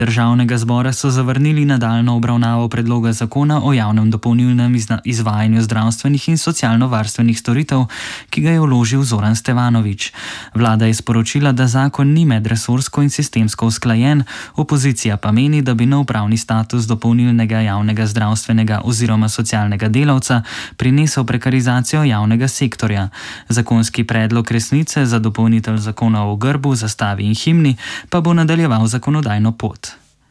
Državnega zbora so zavrnili nadaljnjo obravnavo predloga zakona o javnem dopolnilnem izvajanju zdravstvenih in socialno-varstvenih storitev, ki ga je vložil Zoran Stevanović. Vlada je sporočila, da zakon ni medresorsko in sistemsko usklajen, opozicija pa meni, da bi nov pravni status dopolnilnega javnega zdravstvenega oziroma socialnega delavca prinesel prekarizacijo javnega sektorja. Zakonski predlog resnice za dopolnitev zakona o grbu, zastavi in himni pa bo nadaljeval zakonodajno pot.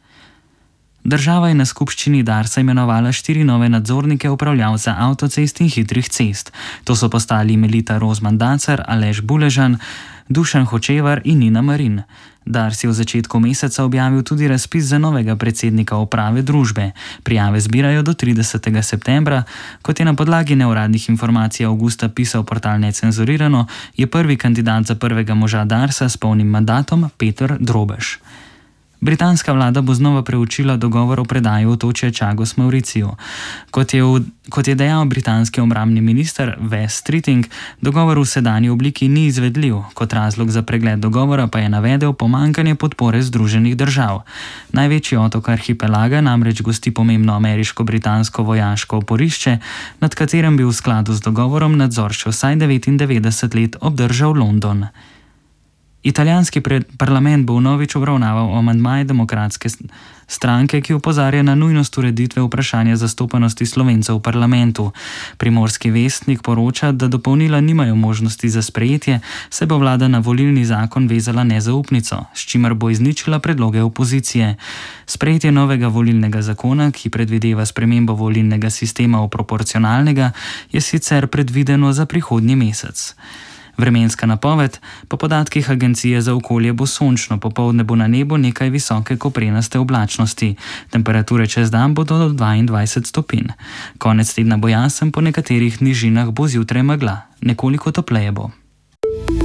Država je na skupščini Darsa imenovala 4 nove nadzornike upravljavca avtocest in hitrih cest. To so postali Melita Rozman-Dacar, Aleš Buležan, Dušan Hočevar in Nina Marin. Dars je v začetku meseca objavil tudi razpis za novega predsednika uprave družbe. Prijave zbirajo do 30. septembra. Kot je na podlagi neuradnih informacij avgusta pisal portal Necenzurirano, je prvi kandidat za prvega moža Darsa s polnim mandatom Peter Drobež. Britanska vlada bo znova preučila dogovor o predaji otočja Chagos Mauriciju. Kot je dejal britanski obrambni minister Wes Streeting, dogovor v sedanji obliki ni izvedljiv. Kot razlog za pregled dogovora pa je navedel pomanjkanje podpore Združenih držav. Največji otok arhipelaga namreč gosti pomembno ameriško-britansko vojaško oporišče, nad katerem bi v skladu z dogovorom nadzor še vsaj 99 let obdržal London. Italijanski parlament bo vnovič obravnaval amandmaje demokratske stranke, ki opozarja na nujnost ureditve vprašanja zastopanosti Slovencev v parlamentu. Primorski vestnik poroča, da dopolnila nimajo možnosti za sprejetje, saj bo vlada na volilni zakon vezala nezaupnico, s čimer bo izničila predloge opozicije. Sprejetje novega volilnega zakona, ki predvideva spremembo volilnega sistema v proporcionalnega, je sicer predvideno za prihodnji mesec. Vremenska napoved: po podatkih Agencije za okolje bo sončno, popoldne bo na nebu nekaj visoke koprenaste oblačnosti. Temperature čez dan bodo do 22 stopinj. Konec tedna bo jasen, po nekaterih nižinah bo zjutraj megla, nekoliko topleje bo.